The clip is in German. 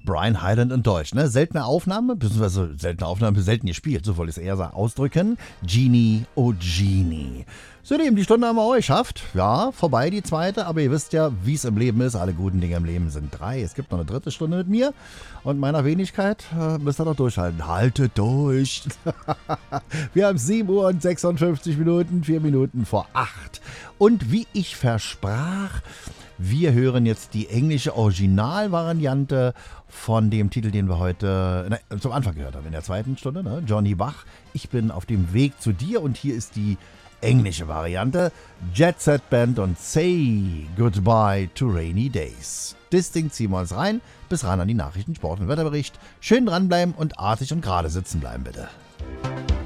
Brian Hyland und Deutsch, ne? Seltene Aufnahme, beziehungsweise selten gespielt, so wollte ich es eher ausdrücken. Genie, oh Genie. So, Lieben, die Stunde haben wir auch geschafft. Ja, vorbei die zweite, aber ihr wisst ja, wie es im Leben ist. Alle guten Dinge im Leben sind 3. Es gibt noch eine dritte Stunde mit mir und meiner Wenigkeit. Müsst ihr doch durchhalten. Haltet durch. Wir haben 7 Uhr und 56 Minuten, 4 Minuten vor 8. Und wie ich versprach, wir hören jetzt die englische Originalvariante von dem Titel, den wir heute zum Anfang gehört haben, in der zweiten Stunde, ne? Johnny Bach. Ich bin auf dem Weg zu dir und hier ist die englische Variante. Jet Set Band und Say Goodbye to Rainy Days. Das Ding ziehen wir uns rein. Bis ran an die Nachrichten, Sport und Wetterbericht. Schön dranbleiben und artig und gerade sitzen bleiben, bitte.